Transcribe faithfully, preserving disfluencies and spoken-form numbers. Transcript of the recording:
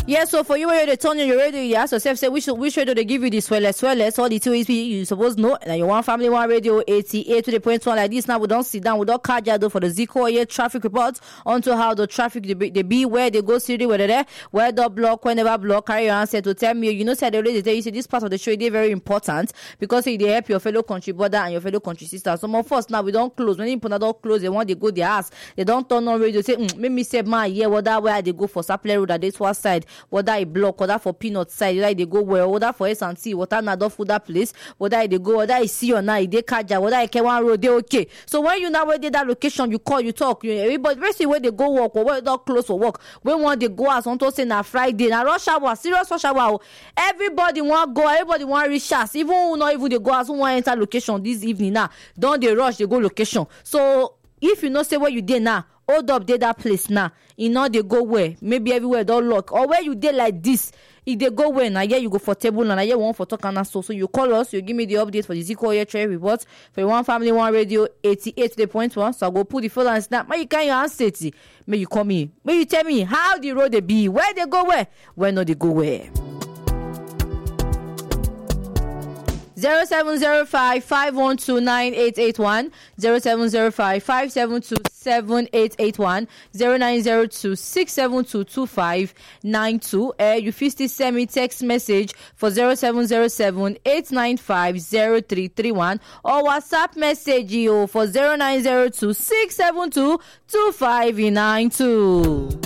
Yeah, so for you, where you're turning your radio, you ask yourself, say, which, which radio they give you this swell, swell, all the two is you suppose know. Now, you want family one radio eighty-eight to the point one like this. Now, we don't sit down, we don't catch though for the Zico here traffic reports onto how the traffic they be, they be where they go city, whether they where the block, whenever block, carry your answer to tell me. You know, said already tell you, say this part of the show, they're very important because they help your fellow country brother and your fellow country sister. Some of us now, we don't close. When you put don't close, they want they go their ass. They don't turn on radio, say, mm, make me say, man, yeah, what that where they go for Sapler Road at this one side, whether I block, whether for peanut side, whether they go where, whether for S and T, whether not for that place, whether they go, whether I see or not, they catch, whether I can one road, they okay. So when you now where they that location, you call, you talk, you everybody, basically where they go work or where they close for work. When one they go as on to say na Friday, na rush hour, serious rush hour. Everybody want go, everybody want reach us. Even who not even they go as who want enter location this evening now. Don't they rush, they go location. So if you know say where you did now, hold up, dey that place now. You know they go where maybe everywhere don't lock or where you did like this. If they go where now, yeah, you go for table and I yeah one for talk and so. So you call us, you give me the update for the Zico here trade report for one family one radio eighty-eight to the point one. So I go put the phone and snap. May you can your answer to may you call me. May you tell me how the road they be, where they go where, where no they go where. Zero seven zero five five one two nine eight eight one zero seven zero five five seven two seven eight eight one zero nine zero two six seven two two five nine two. Uh, you feel still send me text message for zero seven zero seven eight nine five zero three three one or WhatsApp message you for zero nine zero two six seven two two five nine two.